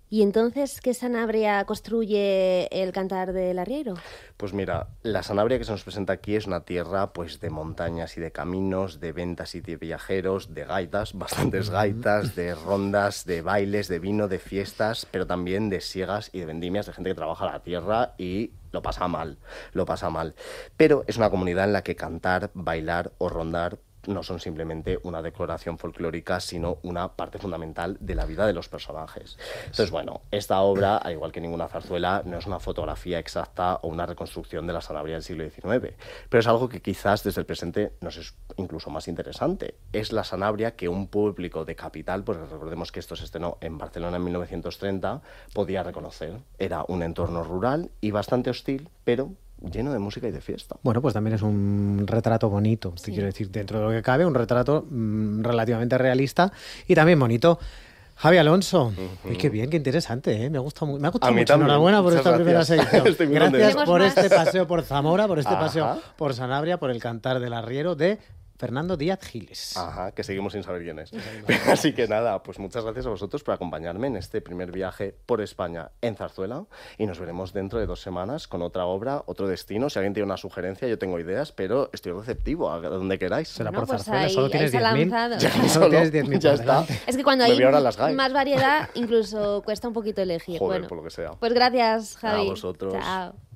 ¿Y entonces qué Sanabria construye el Cantar del Arriero? Pues mira, la Sanabria que se nos presenta aquí es una tierra pues de montañas y de caminos, de ventas y de viajeros, de gaitas, bastantes gaitas, de rondas, de bailes, de vino, de fiestas, pero también de siegas y de vendimias, de gente que trabaja la tierra y lo pasa mal, lo pasa mal. Pero es una comunidad en la que cantar, bailar o rondar no son simplemente una decoración folclórica, sino una parte fundamental de la vida de los personajes. Entonces, bueno, esta obra, al igual que ninguna zarzuela, no es una fotografía exacta o una reconstrucción de la Sanabria del siglo XIX, pero es algo que quizás desde el presente nos es incluso más interesante. Es la Sanabria que un público de capital, pues recordemos que esto se estrenó en Barcelona en 1930, podía reconocer. Era un entorno rural y bastante hostil, pero lleno de música y de fiesta. Bueno, pues también es un retrato bonito, te quiero decir, dentro de lo que cabe, un retrato relativamente realista y también bonito. Javi Alonso, Ay, qué bien, qué interesante, ¿eh? Me ha gustado mucho. También. Enhorabuena por Muchas esta primera gracias. sección. Gracias por más. este paseo por Zamora, por este Ajá. paseo por Sanabria, por el Cantar del Arriero de Fernando Díaz Giles. Ajá, que seguimos sin saber quién es. Así que nada, pues muchas gracias a vosotros por acompañarme en este primer viaje por España en zarzuela y nos veremos dentro de 2 semanas con otra obra, otro destino. Si alguien tiene una sugerencia, yo tengo ideas, pero estoy receptivo a donde queráis. Será Bueno, por pues zarzuela, ahí- solo ahí tienes se ha 10.000. lanzado. Solo tienes 10.000 Ya por está. delante. Es que cuando Me hay voy ahora a las GAE. más variedad, incluso cuesta un poquito elegir. Joder, Bueno, por lo que sea. pues gracias, Javi. A vosotros. Chao.